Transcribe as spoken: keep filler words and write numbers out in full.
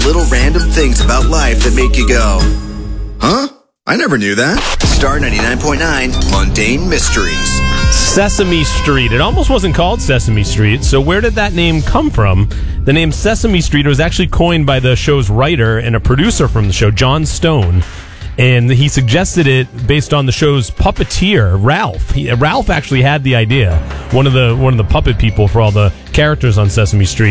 little random things about life that make you go, huh? I never knew that. Star ninety-nine point nine, Mundane Mysteries. Sesame Street. It almost wasn't called Sesame Street, so where did that name come from? The name Sesame Street was actually coined by the show's writer and a producer from the show, John Stone, and he suggested it based on the show's puppeteer, Ralph. He, Ralph actually had the idea, one of the one of the puppet people for all the characters on Sesame Street.